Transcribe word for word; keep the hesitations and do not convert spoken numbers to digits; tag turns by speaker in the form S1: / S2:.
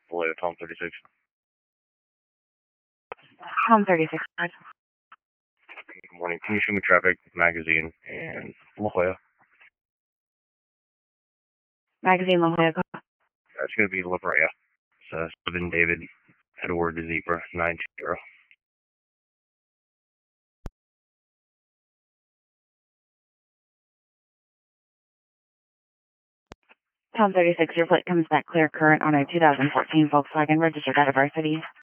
S1: below Tom thirty-six.
S2: Tom thirty-six.
S1: Good morning. Can you show me traffic, Magazine, and La Jolla?
S2: Magazine La Jolla.
S1: That's going to be La Brea. It's uh, Stephen David Edward Zebra nine two zero.
S2: Tom thirty-six, your plate comes back clear current on a two thousand fourteen Volkswagen registered out of our city.